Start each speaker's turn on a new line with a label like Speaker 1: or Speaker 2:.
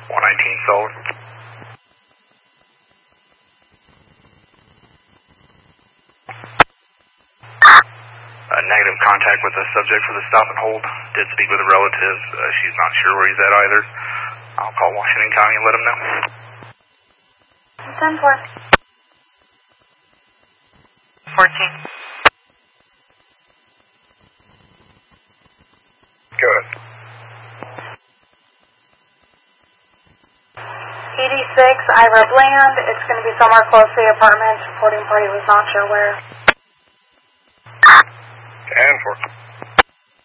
Speaker 1: 119 solid. Negative contact with the subject for the stop and hold. Did speak with a relative. She's not sure where he's at either. I'll call Washington County and let him know.
Speaker 2: 10-4. 14.
Speaker 1: Good.
Speaker 2: 86 Ira Bland. It's going to be somewhere close to the apartment. Reporting party was not sure where.
Speaker 1: 10-4.